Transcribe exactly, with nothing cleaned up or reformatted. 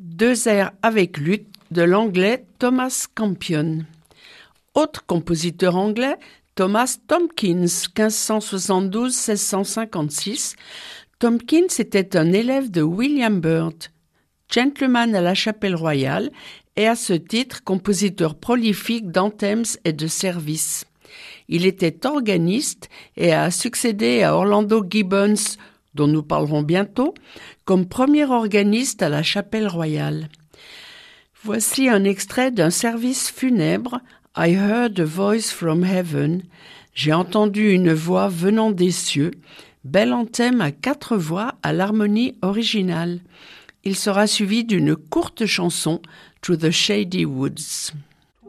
Deux airs avec luth de l'anglais Thomas Campion. Autre compositeur anglais, Thomas Tomkins, quinze cent soixante-douze à seize cent cinquante-six. Tomkins était un élève de William Byrd, gentleman à la Chapelle Royale et à ce titre compositeur prolifique d'anthems et de services. Il était organiste et a succédé à Orlando Gibbons, dont nous parlerons bientôt, comme premier organiste à la Chapelle Royale. Voici un extrait d'un service funèbre, I heard a voice from heaven. J'ai entendu une voix venant des cieux, bel anthème à quatre voix à l'harmonie originale. Il sera suivi d'une courte chanson, To the Shady Woods.